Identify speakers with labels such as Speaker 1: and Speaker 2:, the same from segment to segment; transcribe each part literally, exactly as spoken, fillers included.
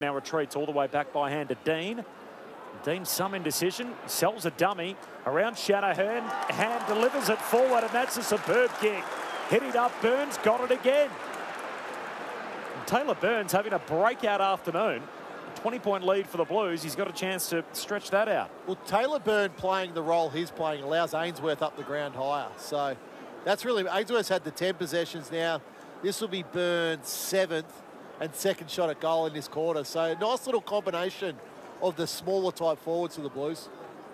Speaker 1: Now retreats all the way back by hand to Dean. Dean, some indecision, sells a dummy around Shanahan. Hand delivers it forward, and that's a superb kick. Hit it up, Burns got it again. And Taylor Burns having a breakout afternoon. twenty point lead for the Blues. He's got a chance to stretch that out.
Speaker 2: Well, Taylor Burns playing the role he's playing allows Ainsworth up the ground higher. So that's really, Ainsworth's had the ten possessions now. This will be Burns' seventh and second shot at goal in this quarter. So nice little combination of the smaller type forwards for the Blues.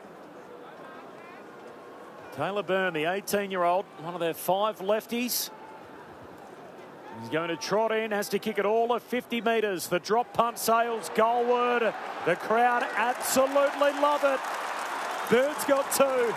Speaker 1: Taylor Burns, the eighteen-year-old, one of their five lefties. He's going to trot in, has to kick it all at fifty metres. The drop punt sails goalward. The crowd absolutely love it. Burns got two.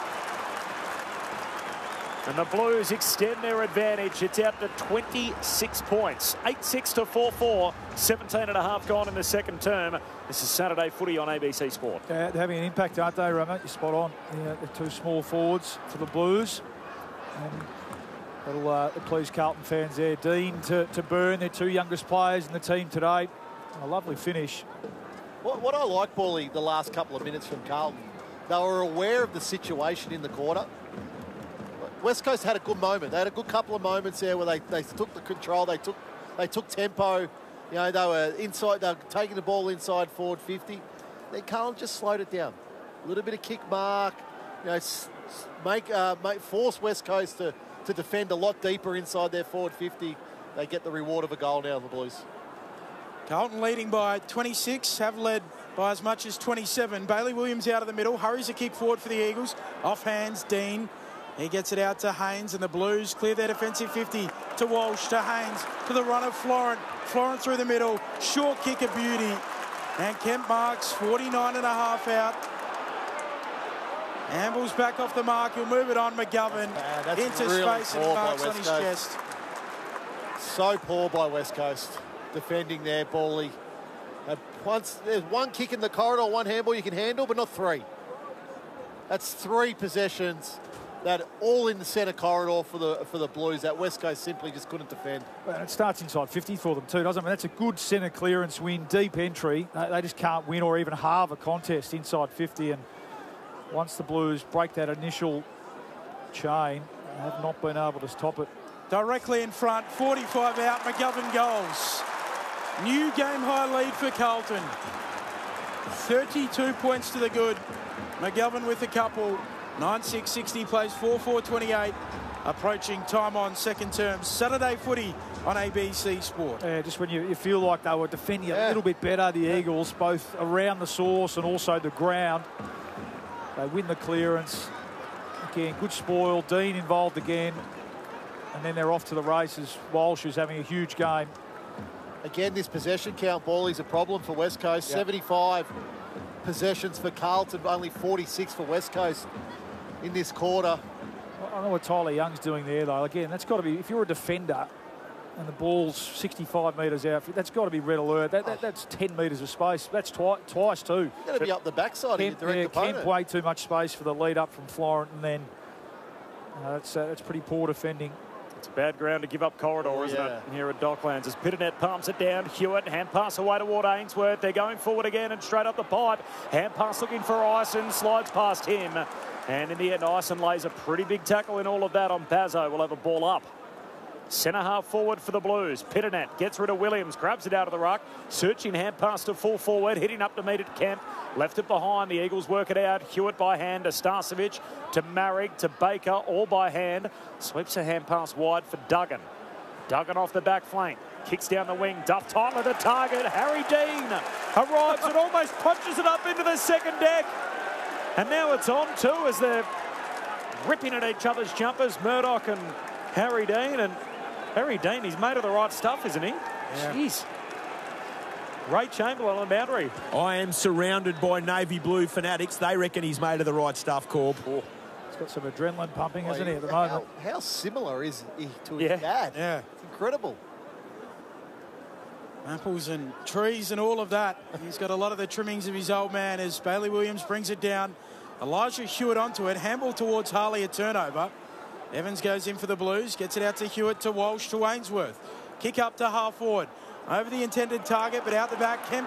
Speaker 1: And the Blues extend their advantage. It's out to twenty-six points. eight six to four four. seventeen and a half gone in the second term. This is Saturday footy on A B C Sport.
Speaker 3: Uh, they're having an impact, aren't they, Ramo? You're spot on. Yeah, the two small forwards for the Blues. And that'll uh, please Carlton fans there. Dean to, to Burn, their two youngest players in the team today. A lovely finish.
Speaker 2: What, what I like, Paulie, the last couple of minutes from Carlton, they were aware of the situation in the quarter. West Coast had a good moment. They had a good couple of moments there where they, they took the control, they took they took tempo. You know, they were inside, they were taking the ball inside forward fifty. Then Carlton just slowed it down. A little bit of kick mark, you know, make, uh, make force West Coast to, to defend a lot deeper inside their forward fifty. They get the reward of a goal now, the Blues.
Speaker 4: Carlton leading by twenty-six, have led by as much as twenty-seven. Bailey Williams out of the middle, hurries a kick forward for the Eagles. Off hands, Dean. He gets it out to Haynes, and the Blues clear their defensive fifty to Walsh, to Haynes, to the run of Florent. Florent through the middle, short kick of beauty. And Kemp marks forty-nine and a half out. Amble's back off the mark, he'll move it on. McGovern
Speaker 2: that's that's
Speaker 4: into
Speaker 2: really
Speaker 4: space and marks on his
Speaker 2: Coast.
Speaker 4: chest.
Speaker 2: So poor by West Coast, defending their Bally. Uh, once, there's one kick in the corridor, one handball you can handle, but not three. That's three possessions that all in the centre corridor for the for the Blues that West Coast simply just couldn't defend.
Speaker 3: Well, it starts inside fifty for them too, doesn't it? I mean, that's a good centre clearance win, deep entry. They, they just can't win or even halve a contest inside fifty. And once the Blues break that initial chain, they have not been able to stop it.
Speaker 4: Directly in front, forty-five out, McGovern goals. New game high lead for Carlton. thirty-two points to the good. McGovern with a couple. nine six sixty plays four four twenty-eight. Approaching time on second term. Saturday footy on A B C Sport.
Speaker 3: Yeah, just when you, you feel like they were defending
Speaker 2: yeah.
Speaker 3: a little bit better, the yeah. Eagles, both around the source and also the ground. They win the clearance. Again, good spoil. Dean involved again. And then they're off to the races. Walsh is having a huge game.
Speaker 2: Again, this possession count, Ballie's a problem for West Coast. Yep. seventy-five possessions for Carlton, only forty-six for West Coast in this quarter.
Speaker 3: I don't know what Tyler Young's doing there, though. Again, that's got to be, if you're a defender and the ball's sixty-five metres out, that's got to be red alert. That, that, that's ten metres of space. That's twi twice, too.
Speaker 2: You've got to be up the backside
Speaker 3: Kemp,
Speaker 2: of your direct
Speaker 3: yeah,
Speaker 2: opponent.
Speaker 3: Kemp way too much space for the lead up from Florent, and then uh, that's, uh, that's pretty poor defending.
Speaker 1: It's bad ground to give up corridor,
Speaker 2: oh,
Speaker 1: isn't
Speaker 2: yeah.
Speaker 1: it? Here at Docklands as Pitternet palms it down. Hewitt, hand pass away toward Ainsworth. They're going forward again and straight up the pipe. Hand pass looking for Ison, slides past him. And in the end, Ison lays a pretty big tackle in all of that on Bazzo. Will have a ball up. Centre half forward for the Blues. Pitternet gets rid of Williams, grabs it out of the ruck. Searching hand pass to full forward, hitting up to meet at Kemp. Left it behind, the Eagles work it out. Hewitt by hand to Starcevic, to Marrig, to Baker, all by hand. Sweeps a hand pass wide for Duggan. Duggan off the back flank. Kicks down the wing. Duff Tyler the target. Harry Dean arrives and almost punches it up into the second deck. And now it's on too as they're ripping at each other's jumpers. Murdoch and Harry Dean. And Harry Dean, he's made of the right stuff, isn't he? Yeah. Jeez. Ray Chamberlain on the boundary.
Speaker 5: I am surrounded by navy blue fanatics. They reckon he's made of the right stuff, Corb.
Speaker 3: Oh. He's got some adrenaline pumping, hasn't he, at the
Speaker 2: how,
Speaker 3: moment?
Speaker 2: how similar is he to his
Speaker 1: yeah.
Speaker 2: dad?
Speaker 4: Yeah.
Speaker 2: It's incredible.
Speaker 4: Apples and trees and all of that. He's got a lot of the trimmings of his old man as Bailey Williams brings it down. Elijah Hewitt onto it. Handball towards Harley, a turnover. Evans goes in for the Blues. Gets it out to Hewitt, to Walsh, to Ainsworth. Kick up to half forward. over the intended target, but out the back. Kemp